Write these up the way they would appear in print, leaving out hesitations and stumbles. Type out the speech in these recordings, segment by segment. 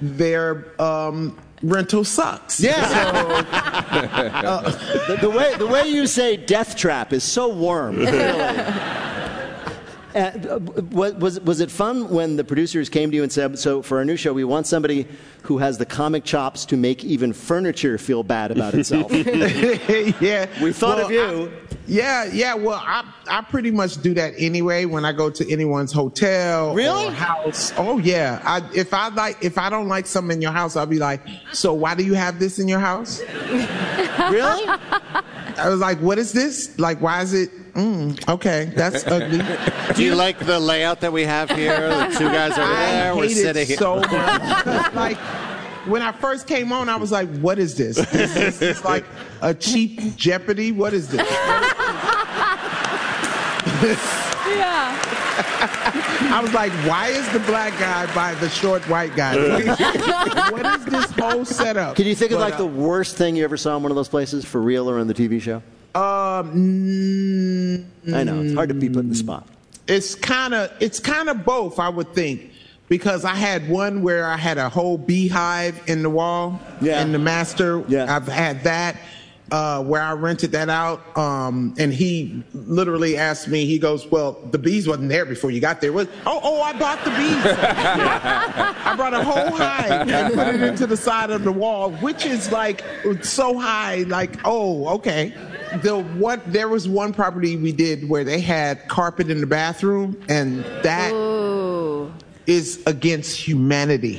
their rental sucks. Yeah. So, the way you say death trap is so warm. Was it fun when the producers came to you and said, so for our new show, we want somebody who has the comic chops to make even furniture feel bad about itself? Yeah. We thought of you. Well, I pretty much do that anyway when I go to anyone's hotel really? or house. Oh yeah. If I don't like something in your house, I'll be like, so why do you have this in your house? Really? I was like, what is this? Like, why is it? Okay, that's ugly. Do you like the layout that we have here? The two guys over there. We're sitting here. So much. Like, when I first came on, I was like, what is this? Is this like a cheap Jeopardy? What is this? Yeah. I was like, why is the black guy by the short white guy? What is this whole setup? Can you think of like the worst thing you ever saw in one of those places, for real or on the TV show? I know, it's hard to be put in the spot. It's kind of both, I would think, because I had one where I had a whole beehive in the wall in the master. Yeah. I've had that where I rented that out, and he literally asked me. He goes, "Well, the bees wasn't there before you got there." I bought the bees. I brought a whole hive and put it into the side of the wall, which is like so high. Like, oh, okay. There was one property we did where they had carpet in the bathroom, and that is against humanity.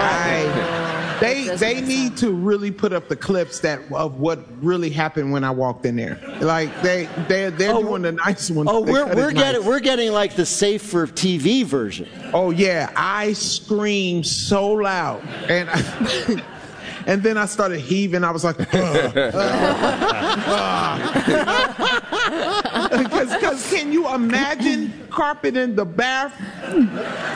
They need to really put up the clips of what really happened when I walked in there. Like they're doing the nice ones. Oh, we're getting like the safe for TV version. Oh yeah, I screamed so loud and. And then I started heaving. I was like, because can you imagine carpet in the bathroom?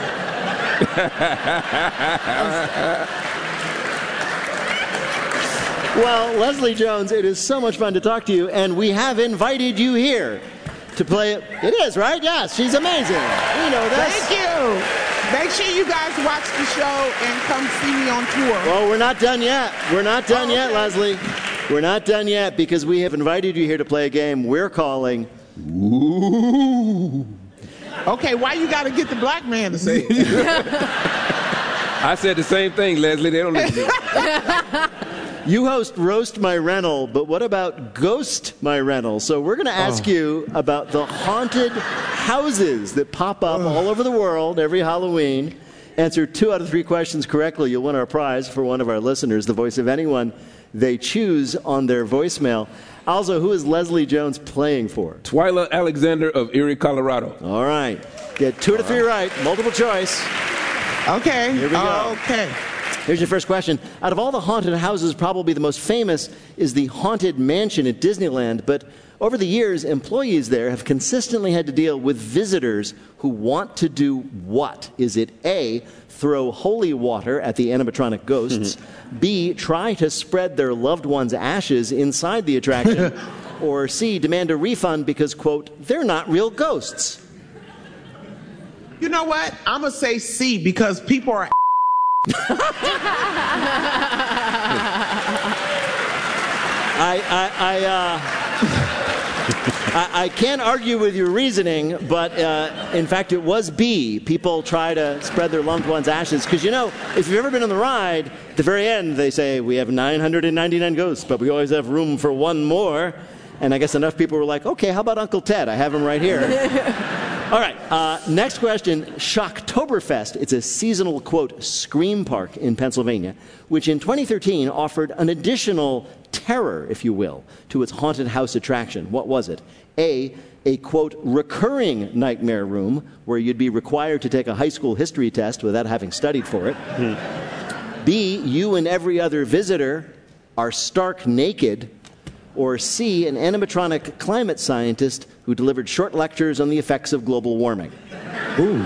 Well, Leslie Jones, it is so much fun to talk to you, and we have invited you here to play it. It is, right? Yes, she's amazing. We know this. Thank you. Make sure you guys watch the show and come see me on tour. Well, we're not done yet. We're not done yet, Leslie. We're not done yet because we have invited you here to play a game we're calling Ooh. Okay, why you got to get the black man to say it? I said the same thing, Leslie. They don't listen. You host Roast My Rental, but what about Ghost My Rental? So we're going to ask you about the haunted houses that pop up all over the world every Halloween. Answer 2 out of 3 questions correctly. You'll win our prize for one of our listeners, the voice of anyone they choose on their voicemail. Also, who is Leslie Jones playing for? Twyla Alexander of Erie, Colorado. All right. Get 2 to 3 right. Multiple choice. Okay. Here we go. Okay. Here's your first question. Out of all the haunted houses, probably the most famous is the Haunted Mansion at Disneyland. But over the years, employees there have consistently had to deal with visitors who want to do what? Is it A, throw holy water at the animatronic ghosts, B, try to spread their loved one's ashes inside the attraction, or C, demand a refund because, quote, they're not real ghosts? You know what? I'm going to say C because people are I can't argue with your reasoning, but in fact it was B. People try to spread their loved one's ashes. Because, you know, if you've ever been on the ride, at the very end they say, we have 999 ghosts, but we always have room for one more. And I guess enough people were like, okay, how about Uncle Ted? I have him right here. All right, next question. Shocktoberfest, it's a seasonal, quote, scream park in Pennsylvania, which in 2013 offered an additional terror, if you will, to its haunted house attraction. What was it? A, quote, recurring nightmare room where you'd be required to take a high school history test without having studied for it. B, you and every other visitor are stark naked. Or C, an animatronic climate scientist who delivered short lectures on the effects of global warming. Ooh.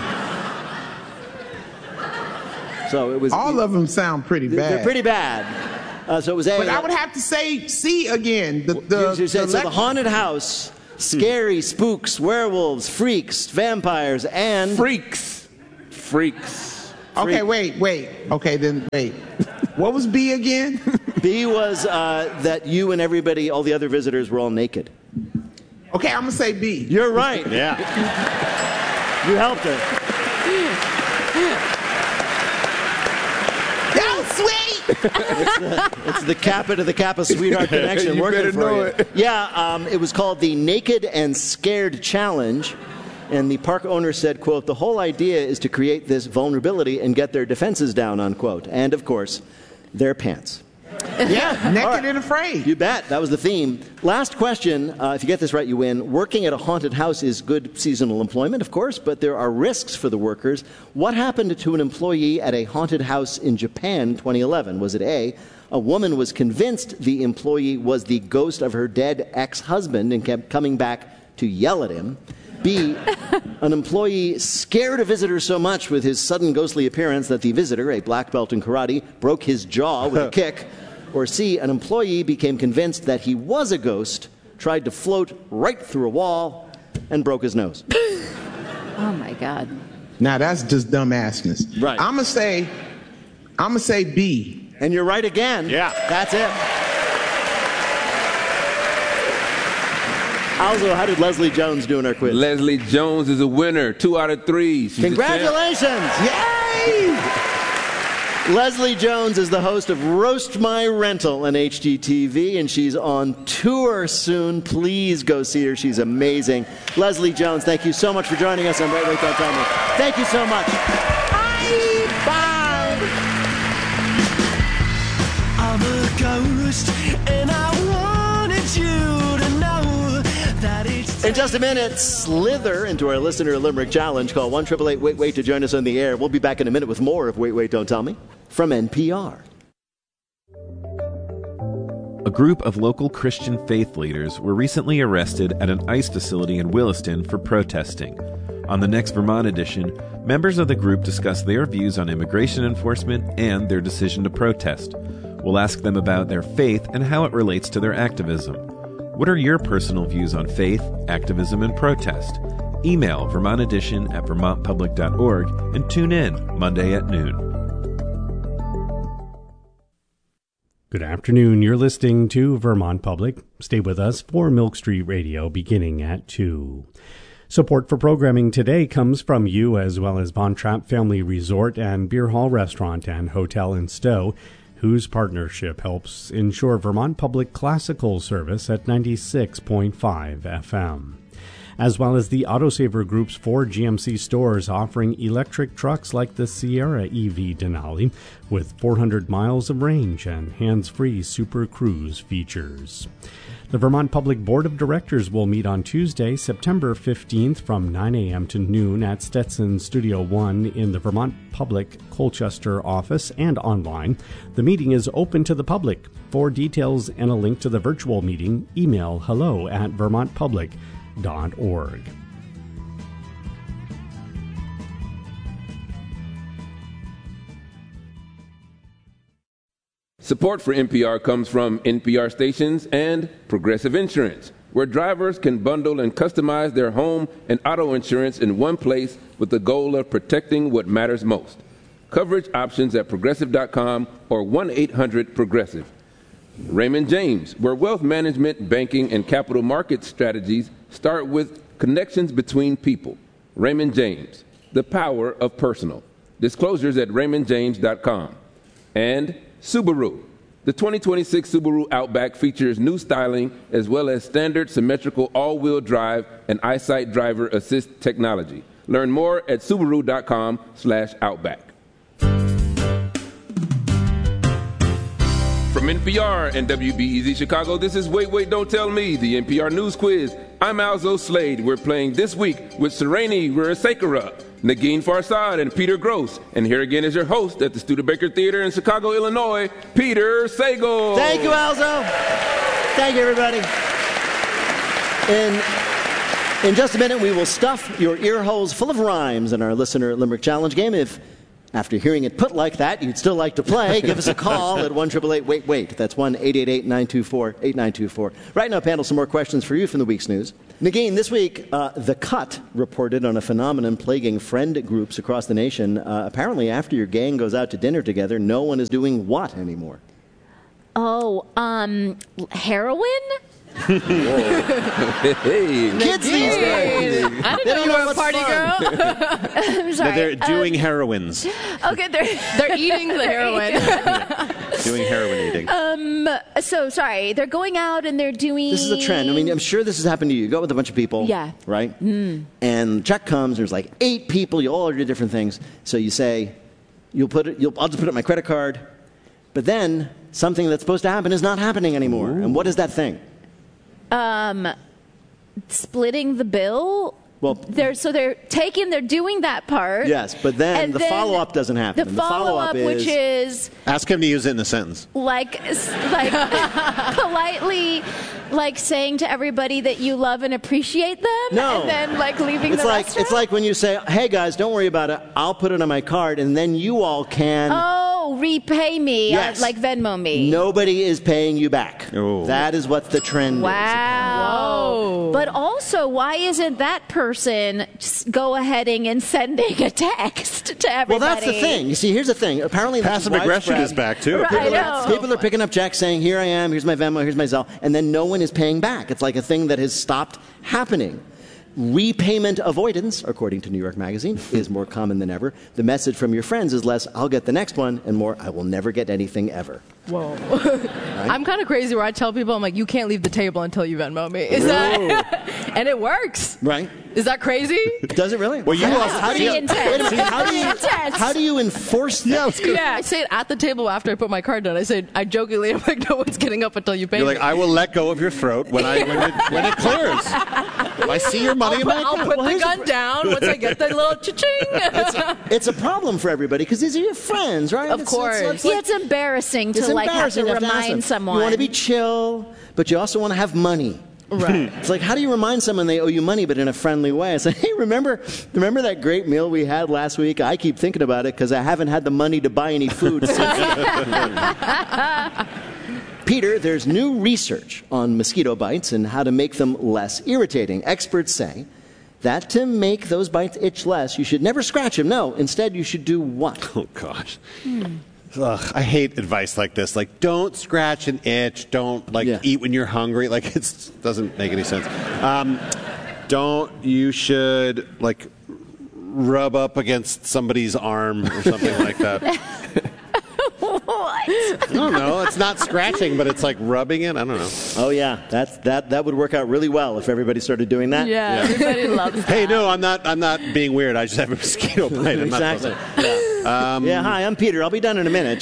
So it was. All of them sound pretty bad. They're pretty bad. So it was A. But I would have to say C again. So the haunted house, scary spooks, werewolves, freaks, vampires, and freaks. Okay, wait. Okay, then wait. What was B again? B was that you and everybody, all the other visitors, were all naked. Okay, I'm going to say B. You're right. Yeah. You helped her. That was sweet! It's the Kappa to the Kappa Sweetheart Connection working for you. It. Yeah, it was called the Naked and Scared Challenge. And the park owner said, quote, the whole idea is to create this vulnerability and get their defenses down, unquote. And, of course, their pants. Yeah, naked and afraid. You bet. That was the theme. Last question. If you get this right, you win. Working at a haunted house is good seasonal employment, of course, but there are risks for the workers. What happened to an employee at a haunted house in Japan in 2011? Was it A, a woman was convinced the employee was the ghost of her dead ex-husband and kept coming back to yell at him? B, an employee scared a visitor so much with his sudden ghostly appearance that the visitor, a black belt in karate, broke his jaw with a kick? Or C, an employee became convinced that he was a ghost, tried to float right through a wall, and broke his nose? Oh, my God. Now, that's just dumbassness. Right. I'm going to say B. And you're right again. Yeah. That's it. Also, how did Leslie Jones do in our quiz? Leslie Jones is a winner. 2 out of 3. She's Congratulations! Yay! Leslie Jones is the host of Roast My Rental on HGTV, and she's on tour soon. Please go see her. She's amazing. Leslie Jones, thank you so much for joining us on Wait, Wait, Don't Tell Me. Thank you so much. Bye. I'm a ghost, and I wanted you to know that it's... In just a minute, slither into our Listener Limerick Challenge. Call 1-888-WAIT-WAIT to join us on the air. We'll be back in a minute with more of Wait, Wait, Don't Tell Me from NPR. A group of local Christian faith leaders were recently arrested at an ICE facility in Williston for protesting. On the next Vermont edition, members of the group discuss their views on immigration enforcement and their decision to protest. We'll ask them about their faith and how it relates to their activism. What are your personal views on faith, activism, and protest? Email Vermont Edition at vermontpublic.org and tune in Monday at noon. Good afternoon. You're listening to Vermont Public. Stay with us for Milk Street Radio beginning at 2. Support for programming today comes from you as well as Von Trapp Family Resort and Beer Hall Restaurant and Hotel in Stowe, whose partnership helps ensure Vermont Public classical service at 96.5 FM. As well as the Autosaver Group's 4 GMC stores offering electric trucks like the Sierra EV Denali with 400 miles of range and hands-free Super Cruise features. The Vermont Public Board of Directors will meet on Tuesday, September 15th from 9 a.m. to noon at Stetson Studio 1 in the Vermont Public Colchester office and online. The meeting is open to the public. For details and a link to the virtual meeting, email hello@vermontpublic.org. Support for NPR comes from NPR stations and Progressive Insurance, where drivers can bundle and customize their home and auto insurance in one place with the goal of protecting what matters most. Coverage options at progressive.com or 1-800-PROGRESSIVE. Raymond James, where wealth management, banking, and capital market strategies start with connections between people. Raymond James, the power of personal. Disclosures at raymondjames.com. And Subaru. The 2026 Subaru Outback features new styling as well as standard symmetrical all-wheel drive and EyeSight driver assist technology. Learn more at subaru.com/outback. From NPR and WBEZ Chicago, this is Wait, Wait, Don't Tell Me, the NPR News Quiz. I'm Alzo Slade. We're playing this week with Sereni Rurasekara, Nagin Farsad, and Peter Gross. And here again is your host at the Studebaker Theater in Chicago, Illinois, Peter Sagal. Thank you, Alzo. Thank you, everybody. In just a minute, we will stuff your ear holes full of rhymes in our Listener Limerick Challenge game. If After hearing it put like that, you'd still like to play, give us a call at 1-888-WAIT-WAIT. That's 1-888-924-8924. Right now, panel, some more questions for you from the week's news. Nagin, this week, The Cut reported on a phenomenon plaguing friend groups across the nation. Apparently, after your gang goes out to dinner together, no one is doing what anymore? Oh, heroin? Hey. Kids these days. I didn't know you were a party girl. I'm sorry. No, they're doing heroines. Okay, They're eating the heroin. Doing heroin eating. So, sorry, they're going out and they're doing... This is a trend. I mean, I'm sure this has happened to you. You go with a bunch of people. Yeah. Right? Mm. And check comes, there's like 8 people, you all order different things. So you say, I'll just put up my credit card. But then, something that's supposed to happen is not happening anymore. Ooh. And what is that thing? Splitting the bill. Well, they're doing that part. Yes, but then the follow-up doesn't happen. The follow-up, which is ask him to use it in a sentence. Like politely, like saying to everybody that you love and appreciate them. No, and then like leaving the restaurant. It's like when you say, "Hey guys, don't worry about it. I'll put it on my card," and then you all can. Oh, repay me. Yes. Like Venmo me. Nobody is paying you back. Oh. That is what the trend is. Wow. But also, why isn't that person just go ahead and sending a text to everybody? Well, that's the thing. You see, here's the thing. Apparently, passive aggression is back too. Right, people are picking up checks saying, "Here I am. Here's my Venmo. Here's my Zelle," and then no one is paying back. It's like a thing that has stopped happening. Repayment avoidance, according to New York Magazine, is more common than ever. The message from your friends is less, "I'll get the next one," and more, "I will never get anything ever." Whoa. Right? I'm kind of crazy where I tell people, I'm like, you can't leave the table until you Venmo me. Is that? And it works. Right. Is that crazy? Does it really? Well, you how do you enforce that? Yeah, I say it at the table after I put my card down. I jokingly, I'm like, no one's getting up until you pay You're me. like, I will let go of your throat when it clears. If I see your money in my account. I'll put the gun down once I get the little cha-ching. It's a problem for everybody because these are your friends, right? Of course. It's embarrassing to have to remind someone. You want to be chill, but you also want to have money. Right. It's like, how do you remind someone they owe you money, but in a friendly way? I say, hey, remember that great meal we had last week? I keep thinking about it because I haven't had the money to buy any food since. Peter, there's new research on mosquito bites and how to make them less irritating. Experts say that to make those bites itch less, you should never scratch them. No, instead you should do what? Oh, gosh. Ugh, I hate advice like this. Like, don't scratch an itch. Don't, eat when you're hungry. Like, it doesn't make any sense. You should, rub up against somebody's arm or something like that. What? I don't know. It's not scratching, but it's like rubbing it. I don't know. Oh, yeah. That would work out really well if everybody started doing that. Yeah. Everybody loves that. Hey, no, I'm not being weird. I just have a mosquito bite. I'm exactly. Not hi, I'm Peter. I'll be done in a minute.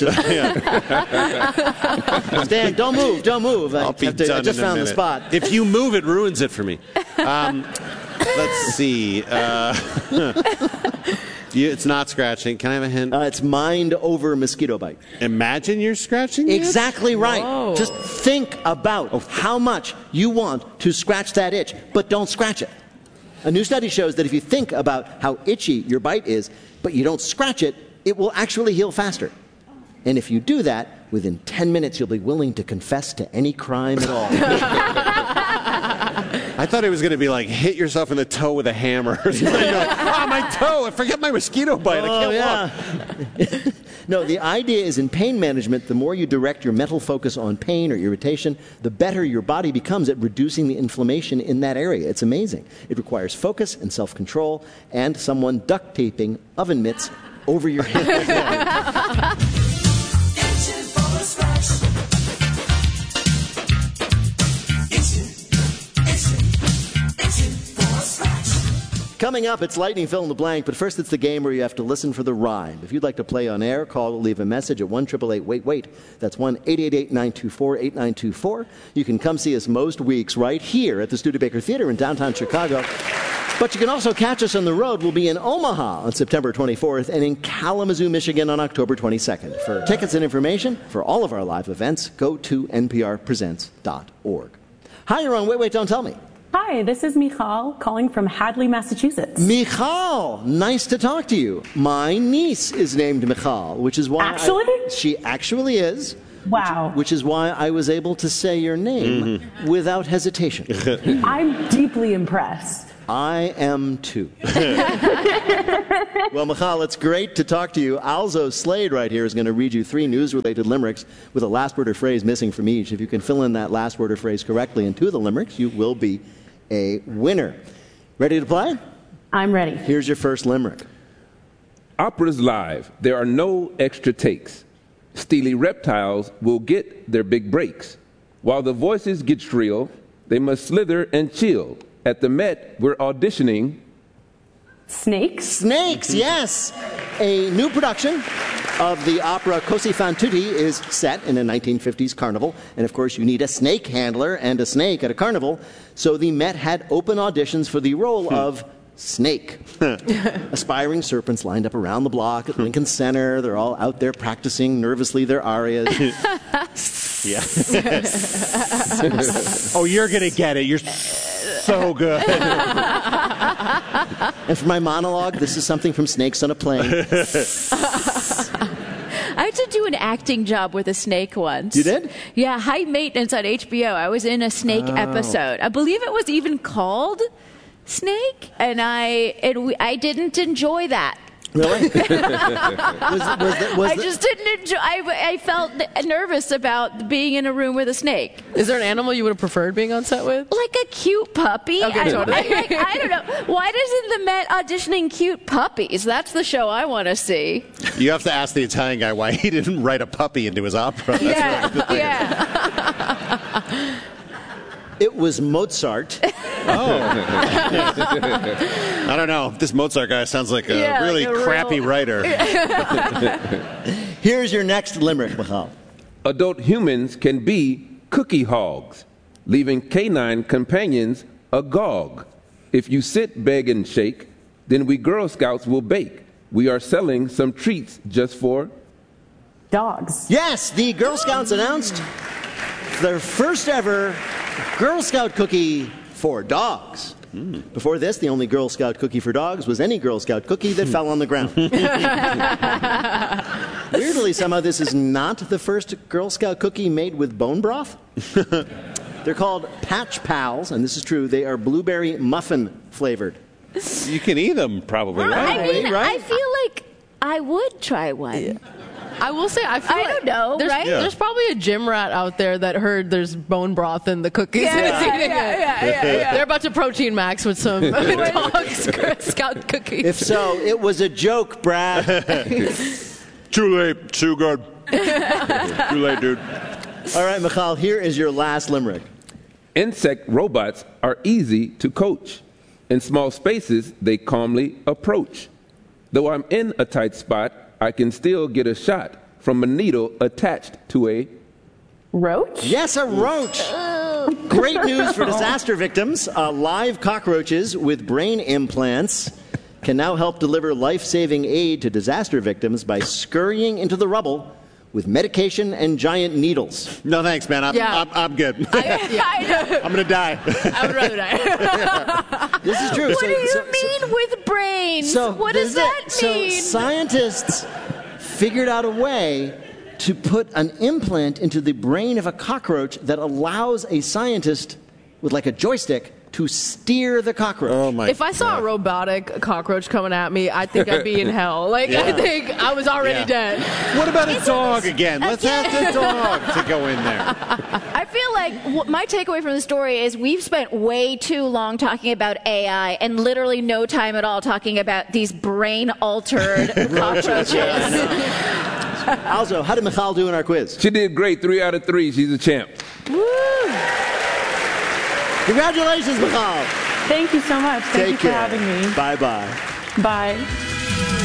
Stan, don't move. I'll be done I just in a found minute. the spot. If you move, it ruins it for me. Let's see. It's not scratching. Can I have a hint? It's mind over mosquito bite. Imagine you're scratching it? Exactly right. Whoa. Just think about how much you want to scratch that itch, but don't scratch it. A new study shows that if you think about how itchy your bite is, but you don't scratch it, it will actually heal faster. And if you do that, within 10 minutes you'll be willing to confess to any crime at all. I thought it was going to be like hit yourself in the toe with a hammer or something. My toe! I forget my mosquito bite. I can't walk. No, the idea is in pain management, the more you direct your mental focus on pain or irritation, the better your body becomes at reducing the inflammation in that area. It's amazing. It requires focus and self-control and someone duct taping oven mitts over your head. Coming up, it's Lightning Fill in the Blank, but first it's the game where you have to listen for the rhyme. If you'd like to play on air, call or leave a message at 1-888-WAIT-WAIT. That's 1-888-924-8924. You can come see us most weeks right here at the Studebaker Theater in downtown Chicago. But you can also catch us on the road. We'll be in Omaha on September 24th and in Kalamazoo, Michigan on October 22nd. For tickets and information for all of our live events, go to nprpresents.org. Hi, you're on Wait, Don't Tell Me. Hi, this is Michal calling from Hadley, Massachusetts. Michal, nice to talk to you. My niece is named Michal, which is why she actually is. Wow. Which is why I was able to say your name without hesitation. I'm deeply impressed. I am too. Well, Michal, it's great to talk to you. Alzo Slade right here is going to read you 3 news-related limericks with a last word or phrase missing from each. If you can fill in that last word or phrase correctly in 2 of the limericks, you will be a winner. Ready to play? I'm ready. Here's your first limerick. Opera's live. There are no extra takes. Steely reptiles will get their big breaks. While the voices get shrill, they must slither and chill. At the Met, we're auditioning. Snakes? Snakes, yes. A new production of the opera Così fan tutti is set in a 1950s carnival. And of course, you need a snake handler and a snake at a carnival. So the Met had open auditions for the role of Snake. Aspiring serpents lined up around the block at Lincoln Center. They're all out there practicing nervously their arias. Yeah. Oh, you're going to get it. You're so good. And for my monologue, this is something from Snakes on a Plane. I had to do an acting job with a snake once. You did? Yeah, High Maintenance on HBO. I was in a snake episode. I believe it was even called Snake, and I didn't enjoy that. Really? I just didn't enjoy. I felt nervous about being in a room with a snake. Is there an animal you would have preferred being on set with? Like a cute puppy. Okay, totally. I don't know. Why doesn't the Met auditioning cute puppies? That's the show I want to see. You have to ask the Italian guy why he didn't write a puppy into his opera. Yeah. It was Mozart. I don't know. This Mozart guy sounds like a really crappy writer. Here's your next limerick, Michal. Adult humans can be cookie hogs, leaving canine companions agog. If you sit, beg, and shake, then we Girl Scouts will bake. We are selling some treats just for dogs. Yes, the Girl Scouts announced their first ever Girl Scout cookie for dogs. Before this, the only Girl Scout cookie for dogs was any Girl Scout cookie that fell on the ground. Weirdly, somehow this is not the first Girl Scout cookie made with bone broth. They're called Patch Pals, and this is true. They are blueberry muffin flavored. You can eat them, probably, right? I mean, I feel like I would try one. Yeah. I will say, I don't know, right? There's probably a gym rat out there that heard there's bone broth in the cookies. Yeah. They're about to protein max with some dogs Scout cookies. If so, it was a joke, Brad. Too late. Too good. Too late, dude. All right, Michal, here is your last limerick. Insect robots are easy to coach. In small spaces, they calmly approach. Though I'm in a tight spot, I can still get a shot from a needle attached to a roach? Yes, a roach. Great news for disaster victims. Live cockroaches with brain implants can now help deliver life-saving aid to disaster victims by scurrying into the rubble with medication and giant needles. No, thanks, man. I'm good. I'm going to die. I would rather die. This is true. What do you mean with brains? What does that mean? So scientists figured out a way to put an implant into the brain of a cockroach that allows a scientist with like a joystick to steer the cockroach. Oh my! If I saw a robotic cockroach coming at me, I think I'd be in hell. I think I was already dead. What about a dog again? Let's have the dog to go in there. I feel like my takeaway from the story is we've spent way too long talking about AI and literally no time at all talking about these brain-altered cockroaches. Also, how did Michal do in our quiz? She did great. 3 out of 3. She's a champ. Woo! Congratulations, Michal. Thank you so much. Thank you for having me. Bye-bye. Bye.